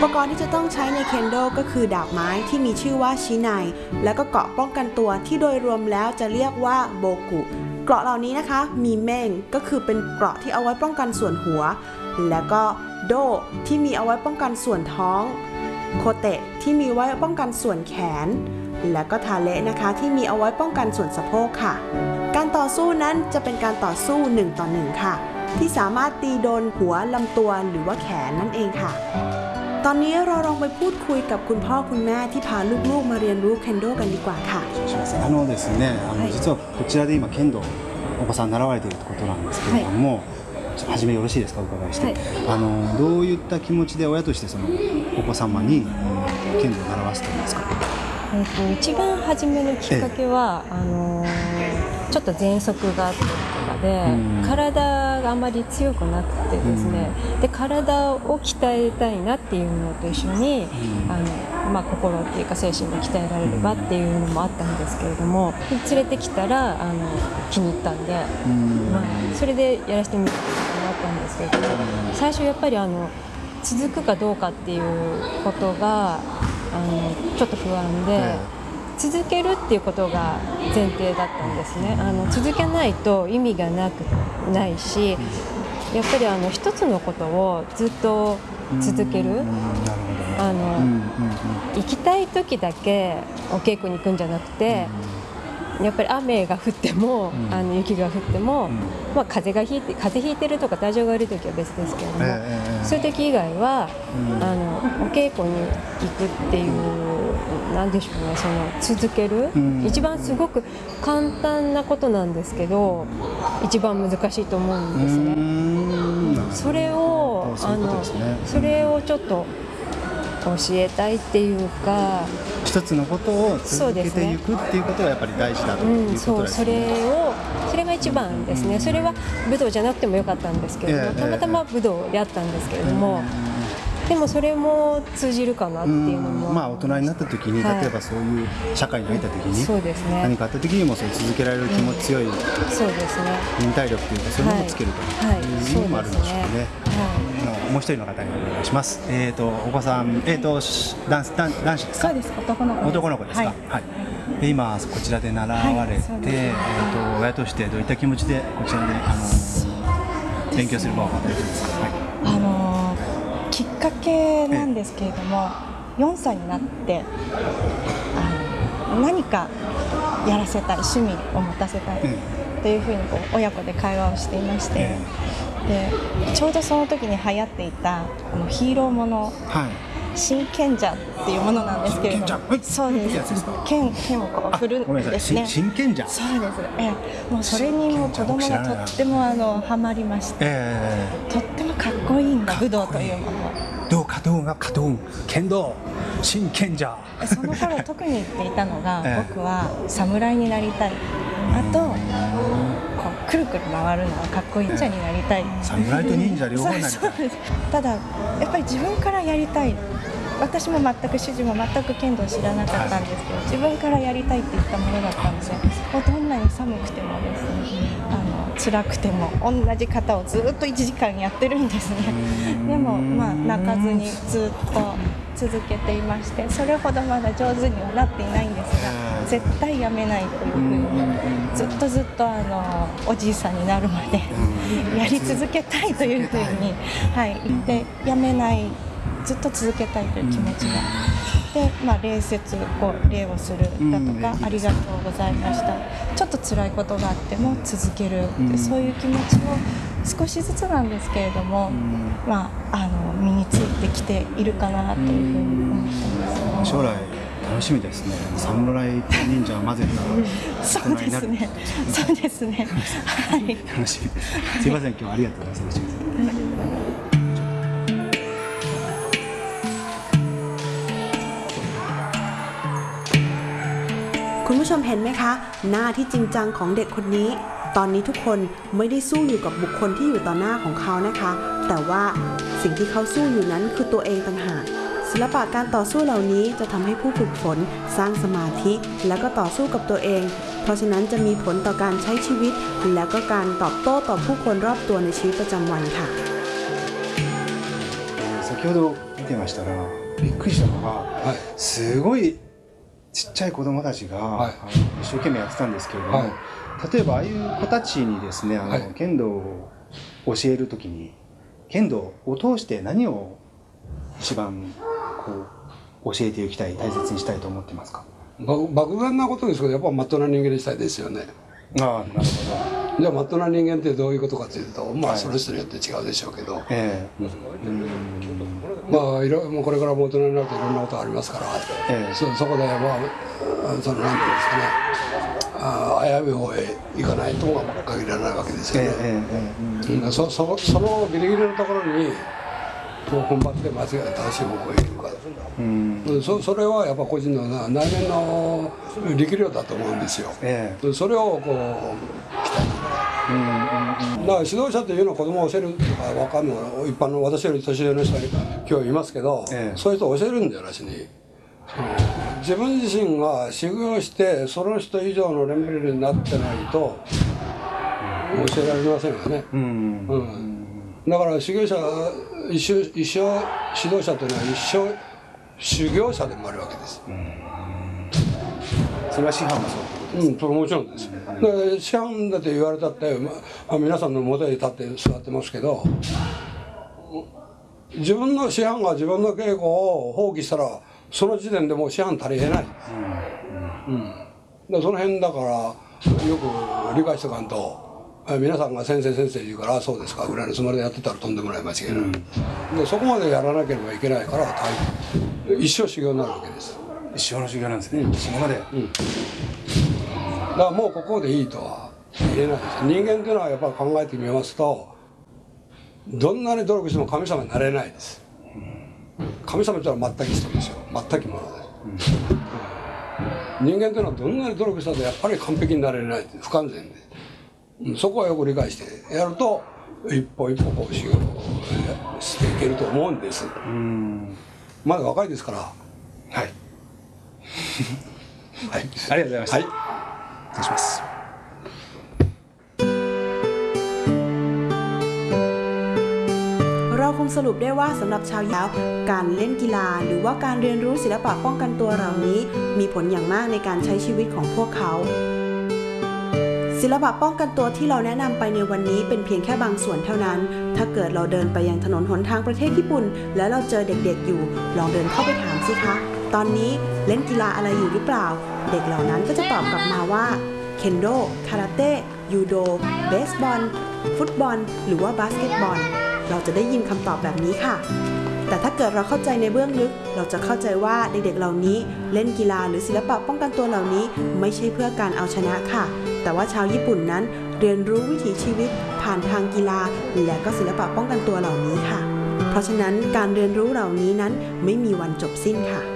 ปกรณ์ที่จะต้องใช้ในเคนโดก็คือดาบไม้ที่มีชื่อว่าชิไนและก็เกราะป้องกันตัวที่โดยรวมแล้วจะเรียกว่าโบกุเกราะเหล่านี้นะคะมีเม่งก็คือเป็นเกราะที่เอาไว้ป้องกันส่วนหัวและก็โดที่มีเอาไว้ป้องกันส่วนท้องโคเตะที่มีไว้ป้องกันส่วนแขนและก็ทาเละนะคะที่มีเอาไว้ป้องกันส่วนสะโพกค่ะการต่อสู้นั้นจะเป็นการต่อสู้1 ต่อ 1ค่ะที่สามารถตีโดนหัวลำตัวหรือว่าแขนนั่นเองค่ะตอนนี้เราลองไปพูดคุยกับคุณพ่อคุณแม่ที่พาลูกๆมาเรียนรู้เคนโดกันดีกว่าค่ะですね、実はこちらで今剣道お子さん習われていることなんですけれども、始めよろしいですかお伺いして、どういった気持ちで親としてそのお子様に剣道を習わせていますか？ 一番初めのきっかけは、ちょっと喘息があったりとかで、体があまり強くなくてですね、で体を鍛えたいなっていうのと一緒に、心っていうか精神も鍛えられればっていうのもあったんですけれども、連れてきたら気に入ったんで、それでやらせてみることになったんですけれども、最初やっぱり続くかどうかっていうことがちょっと不安で、続けるっていうことが前提だったんですね。続けないと意味がないし、やっぱり一つのことをずっと続ける、行きたい時だけお稽古に行くんじゃなくて、やっぱり雨が降っても、雪が降っても、風邪ひいてるとか体調が悪い時は別ですけれども、そういう時以外は、お稽古に行くっていうなんでしょうね、その続ける、一番すごく簡単なことなんですけど一番難しいと思うんですね。それをちょっと教えたいっていうか、 一つのことを続けていくっていうことがやっぱり大事だということですね。 それが一番ですね。それは武道じゃなくてもよかったんですけれども、たまたま武道であったんですけれども、でもそれも通じるかなっていうのも、 大人になった時に、例えばそういう社会に入った時に、何かあった時にもそれ続けられる気持ち強い忍耐力というか、そういうのをつけるという意味もあるんでしょうね。もう一人の方にお願いします。お子さん、男子ですか？ そうです。男の子です。 ですか？今こちらで習われて、親としてどういった気持ちでこちらで勉強する場を与えているんですか？ きっかけなんですけれども、4歳になって何かやらせたい、趣味を持たせたいというふうに親子で会話をしていまして、でちょうどその時に流行っていたヒーローもの、真剣者っていうものなんですけれども、そうです。剣をこう振るんですね。 真剣者。 そうです。もうそれにも子供がとってもハマりまして、とってもかっこいいんだ武道というもの。 剣道、真剣者。 その頃特に言っていたのが、僕は侍になりたい。あとこうくるくる回るのがかっこいい忍者になりたい。 侍と忍者両方になりたい。 ただやっぱり自分からやりたい。私も主人も全く剣道を知らなかったんですけど、自分からやりたいって言ったものだったので、どんなに寒くてもですね、辛くても同じ型をずっと1時間やってるんですね。でも泣かずにずっと続けていまして、それほどまだ上手にはなっていないんですが、絶対やめないというふうにずっとおじいさんになるまでやり続けたいというふうに言ってやめない。ずっと続けたいという気持ちがで、礼をするだとか、ありがとうございました、ちょっと辛いことがあっても続ける、そういう気持ちを少しずつなんですけれども、身についてきているかなというふうに思ってます。 将来楽しみですね。侍と忍者を混ぜたそうですね。そうですね。はい。 楽しみです。すいません、今日はありがとうございました。 คุณผู้ชมเห็นไหมคะหน้าที่จริงจังของเด็กคนนี้ตอนนี้ทุกคนไม่ได้สู้อยู่กับบุคคลที่อยู่ต่อหน้าของเขานะคะแต่ว่าสิ่งที่เขาสู้อยู่นั้นคือตัวเองต่างหากศิลปะการต่อสู้เหล่านี้จะทำให้ผู้ฝึกฝนสร้างสมาธิแล้วก็ต่อสู้กับตัวเองเพราะฉะนั้นจะมีผลต่อการใช้ชีวิตและก็การตอบโต้ต่อผู้คนรอบตัวในชีวิตประจำวันค่ะ先先ほど見てましたらびっくりしたのが、すごいちっちゃい子供たちが、一生懸命やってたんですけれども、例えばああいう子たちにですね剣道を教えるときに剣道を通して何を一番こう教えていきたい、大切にしたいと思ってますか？ 漠然なことですけど、やっぱまっとうな人間にしたいですよね。 ああ、なるほど。 じゃあまっとうな人間ってどういうことかというと、まあその人によって違うでしょうけど、まあもうこれからも大人になるといろんなことがありますから、そこでまあその何ていうんですかね、危うい方へ行かないとは限らないわけですよね。そのギリギリのところに踏ん張って間違い正しい方向へ行くか、それはやっぱ個人の内面の力量だと思うんですよ。それをこう期待だから指導者というのは子供を教えるとか分かんない、一般の私より年上の人が今日いますけど、そういう人を教えるんだよなしに、自分自身が修行してその人以上のレベルになってないと教えられませんよね。だから修行者一生指導者というのは一生修行者でもあるわけです。 それは師範もそうってことですか？ それもちろんです。で師範だって言われたって、皆さんの元へ立って座ってますけど、自分の師範が自分の稽古を放棄したらその時点でもう師範足りえない。その辺だからよく理解しておかんと。皆さんが先生言うからそうですかぐらいのつもりでやってたらとんでもない間違いない、でそこまでやらなければいけないから一生修行になるわけです。 一生の修行なんですね、そこまで、だからもうここでいいとは言えないです。人間というのはやっぱり考えてみますと、どんなに努力しても神様になれないです。神様というのは全く人ですよ、全くものです、人間というのはどんなに努力したってやっぱり完璧になれない不完全です。そこはよく理解してやると一歩一歩こう修行していけると思うんです。まだ若いですから。はい。はい。 ありがとうございました。はい。お願いします。 เราคงสรุปได้ว่าสำหรับชาวยิปการเล่นกีฬาหรือว่าการเรียนรู้ศิลปะป้องกันตัวเหล่านี้มีผลอย่างมากในการใช้ชีวิตของพวกเขาศิลปะป้องกันตัวที่เราแนะนำไปในวันนี้เป็นเพียงแค่บางส่วนเท่านั้นถ้าเกิดเราเดินไปยังถนนหนทางประเทศญี่ปุ่นแล้วเราเจอเด็กๆอยู่ลองเดินเข้าไปถามสิคะตอนนี้เล่นกีฬาอะไรอยู่หรือเปล่าเด็กเหล่านั้นก็จะตอบกลับมาว่าเคนโดคาราเต้ยูโดเบสบอลฟุตบอลหรือว่าบาสเกตบอลเราจะได้ยินคำตอบแบบนี้ค่ะแต่ถ้าเกิดเราเข้าใจในเบื้องลึกเราจะเข้าใจว่าเด็กๆเหล่านี้เล่นกีฬาหรือศิลปะป้องกันตัวเหล่านี้ไม่ใช่เพื่อการเอาชนะค่ะแต่ว่าชาวญี่ปุ่นนั้นเรียนรู้วิถีชีวิตผ่านทางกีฬาและก็ศิลปะป้องกันตัวเหล่านี้ค่ะเพราะฉะนั้นการเรียนรู้เหล่านี้นั้นไม่มีวันจบสิ้นค่ะ